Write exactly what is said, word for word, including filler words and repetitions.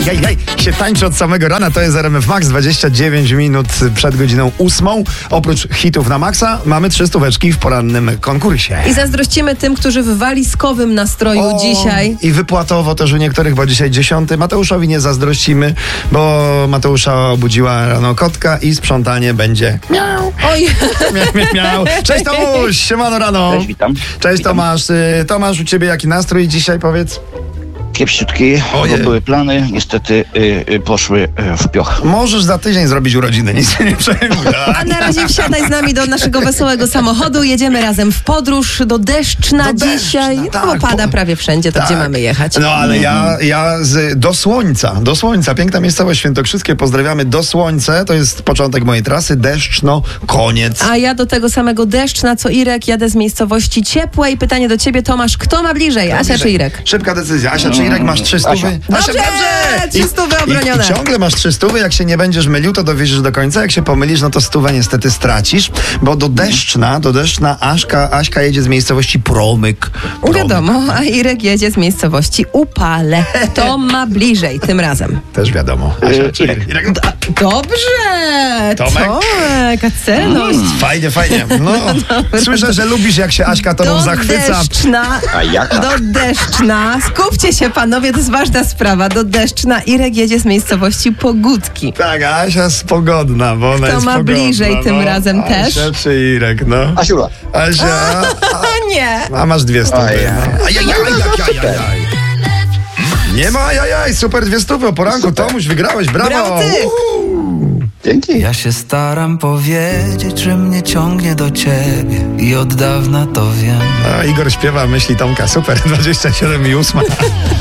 hej, hej, hej, się tańczy od samego rana, to jest R M F Max, dwadzieścia dziewięć minut przed godziną ósmą. Oprócz hitów na maksa mamy trzy stóweczki w porannym konkursie. I zazdrościmy tym, którzy w walizkowym nastroju O, dzisiaj. I wypłatowo też u niektórych, bo dzisiaj dziesiąty. Mateuszowi nie zazdrościmy, bo Mateusza obudziła rano kotka i sprzątanie będzie miau, Oj, miau, miau, miau. Cześć Tomuś, siemano rano. Cześć, witam. Cześć Witam. Tomasz. Y, Tomasz, u ciebie jaki nastrój dzisiaj, powiedz? Kiepściutki, Ojej. bo były plany, niestety y, y, poszły y, w pioch. Możesz za tydzień zrobić urodziny, nic się nie przejmuj. a na razie wsiadaj z nami do naszego wesołego samochodu. Jedziemy razem w podróż do Deszczna Do Deszczna, dzisiaj. tak, No, bo pada po- prawie wszędzie, to Tak. gdzie mamy jechać? No ale ja, ja z, do Słońca, do Słońca, piękna miejscowość świętokrzyskie, pozdrawiamy do Słońce, to jest początek mojej trasy, Deszczno, koniec. A ja do tego samego Deszczna, co Irek, jadę z miejscowości ciepłej. Pytanie do ciebie, Tomasz, kto ma bliżej, Asia czy Irek? Szybka decyzja. Asia czy Irek, masz trzy stówy? Asia. Dobrze! Trzy stówy obronione. I, I ciągle masz trzy stówy, jak się nie będziesz mylił, to dowieziesz do końca, jak się pomylisz, no to stówę niestety stracisz, bo do Deszczna, do Deszczna Aśka, Aśka jedzie z miejscowości Promyk. Promyk. Wiadomo, a Irek jedzie z miejscowości Upale. Kto ma bliżej tym razem? Też wiadomo. Asia czy Irek. Irek? Dobrze! Tomek? Tomek, a celność. Fajnie, fajnie. No, słyszę, że lubisz, jak się Aśka tobą Do zachwyca. Deszczna, A jaka? do Deszczna. Skupcie się panowie, to jest ważna sprawa. Do Deszczna Irek jedzie z miejscowości Pogódki. Tak, Asia jest pogodna, bo ona Kto jest ma pogodna, bliżej tym no. razem Asia też? czy Irek, no. Asiula. Asia, A nie! a masz dwie stówy. Ojej. No. Ajajaj, ajajaj. Nie ma ajajaj, super dwie stówy o poranku. Tomuś, wygrałeś, brawo. Brawo ty. Uhu. Dzięki. Ja się staram powiedzieć, że mnie ciągnie do ciebie i od dawna to wiem. A, Igor śpiewa myśli Tomka, super, dwadzieścia siedem i ósma.